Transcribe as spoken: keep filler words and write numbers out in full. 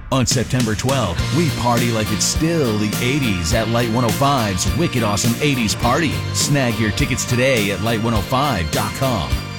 On September twelfth, we party like it's still the eighties at Light one oh five's Wicked Awesome eighties Party. Snag your tickets today at light one oh five dot com.